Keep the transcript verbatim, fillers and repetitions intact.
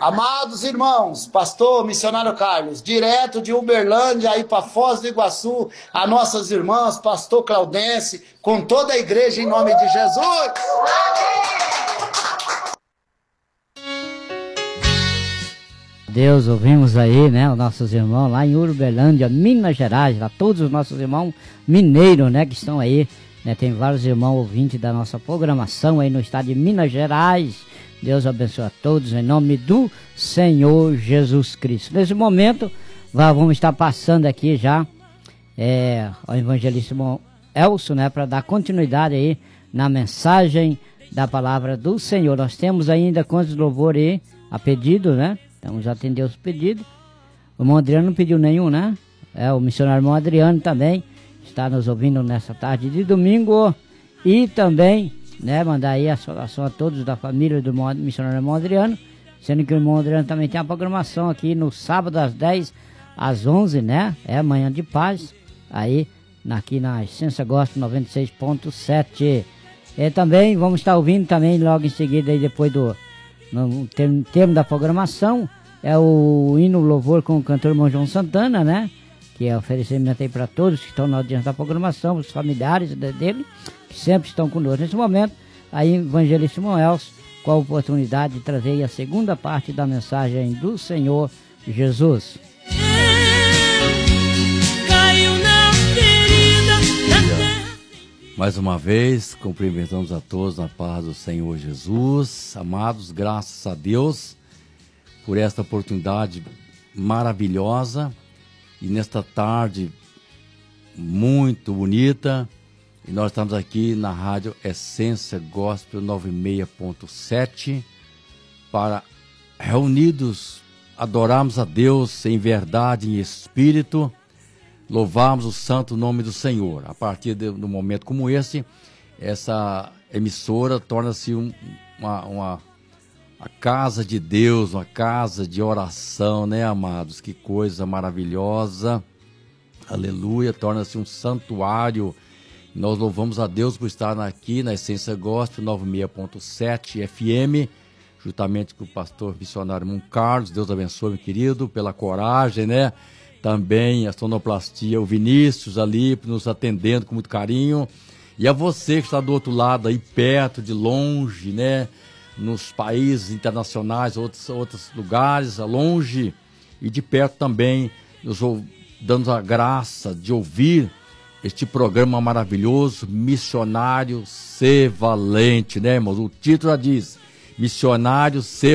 Amados irmãos, pastor missionário Carlos, direto de Uberlândia aí para Foz do Iguaçu, a nossas irmãs, pastor Claudense, com toda a igreja em nome de Jesus. Deus, ouvimos aí, né, os nossos irmãos lá em Uberlândia, Minas Gerais, lá todos os nossos irmãos mineiros, né, que estão aí, né, tem vários irmãos ouvintes da nossa programação aí no estado de Minas Gerais. Deus abençoe a todos em nome do Senhor Jesus Cristo. Nesse momento, vamos estar passando aqui já é, ao evangelista Elcio, né, para dar continuidade aí na mensagem da palavra do Senhor. Nós temos ainda quantos louvores aí a pedido, né? Vamos atender os pedidos. O irmão Adriano não pediu nenhum, né? É, o missionário irmão Adriano também está nos ouvindo nessa tarde de domingo. E também, né, mandar aí a saudação a todos da família do missionário irmão Adriano, sendo que o irmão Adriano também tem a programação aqui no sábado às dez às onze, né? É Manhã de Paz, aí aqui na Essência Gospel noventa e seis ponto sete. E também vamos estar ouvindo também logo em seguida, aí depois do no termo, termo da programação, é o hino louvor com o cantor irmão João Santana, né? Que é oferecimento aí para todos que estão na audiência da programação, os familiares dele, que sempre estão conosco nesse momento. Aí, evangelista Elcio, com a oportunidade de trazer aí a segunda parte da mensagem do Senhor Jesus. Mais uma vez, cumprimentamos a todos na paz do Senhor Jesus. Amados, graças a Deus por esta oportunidade maravilhosa e nesta tarde muito bonita. E nós estamos aqui na rádio Essência Gospel noventa e seis ponto sete para reunidos adorarmos a Deus em verdade e em espírito, louvarmos o santo nome do Senhor. A partir de um momento como esse, essa emissora torna-se um, uma, uma, uma casa de Deus, uma casa de oração, né, amados? Que coisa maravilhosa, aleluia, torna-se um santuário. Nós louvamos a Deus por estar aqui na Essência Gospel noventa e seis ponto sete F M, juntamente com o pastor missionário irmão Carlos. Deus abençoe, meu querido, pela coragem, né? Também a sonoplastia, o Vinícius ali nos atendendo com muito carinho. E a você que está do outro lado aí, perto, de longe, né? Nos países internacionais, outros, outros lugares, longe e de perto também, nos dando a graça de ouvir este programa maravilhoso, Missionário Ser Valente, né, irmãos? O título já diz, Missionário Ser